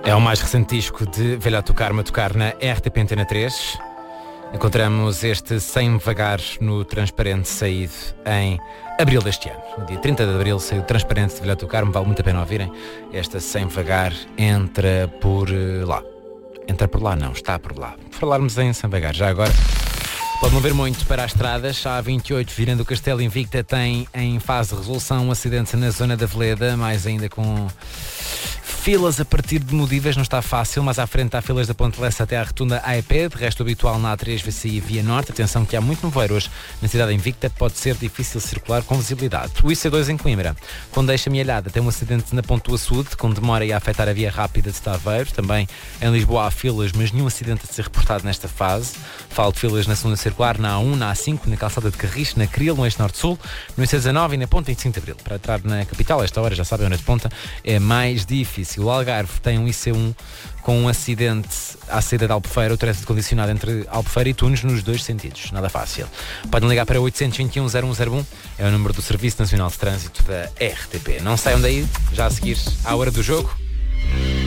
É o mais recente disco de Velhote do Carmo a tocar na RTP Antena 3. Encontramos este Sem Vagar no Transparente, saído em abril deste ano. No dia 30 de abril saiu o Transparente de Velhote do Carmo, vale muito a pena ouvirem. Esta Sem Vagar entra por lá. Entra por lá não, está por lá. Falarmos em Sem Vagar, já agora. Pode mover muito para as estradas. A A28, virando o Castelo Invicta, tem em fase de resolução um acidente na zona da Veleda, mais ainda com filas a partir de Modivas, não está fácil, mas à frente há filas da Ponte Lessa até à rotunda AEP, de resto habitual na A3 VCI Via Norte. Atenção que há muito nevoeiro hoje na cidade invicta, pode ser difícil circular com visibilidade. O IC2 em Coimbra, com deixa amealhada, tem um acidente na Pontua Sul, com demora e a afetar a via rápida de Taveiro. Também em Lisboa há filas, mas nenhum acidente a ser reportado nesta fase. Falo de filas na segunda circular, na A1, na A5, na calçada de Carris, na Cril, no eixo norte-sul, no IC19 e na Ponta 25 de Abril. Para entrar na capital, a esta hora, já sabem, onde de Ponta, é mais difícil. O Algarve tem um IC1 com um acidente à saída de Albufeira, o trânsito condicionado entre Albufeira e Tunes nos dois sentidos. Nada fácil. Podem ligar para 821-0101, é o número do Serviço Nacional de Trânsito da RTP. Não saiam daí, já a seguir à hora do jogo.